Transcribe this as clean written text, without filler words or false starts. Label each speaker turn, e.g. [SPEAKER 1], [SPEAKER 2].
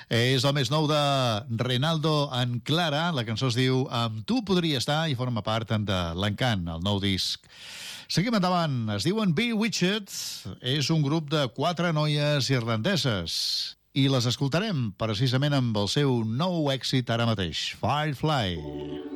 [SPEAKER 1] És el més nou de Renaldo en Clara. La cançó es diu Amb tu podria estar i forma part de l'Encant, el nou disc. Seguim endavant. Es diuen Bewitched. És un grup de 4 noies irlandeses. I les escoltarem precisament amb el seu nou èxit ara mateix, Firefly.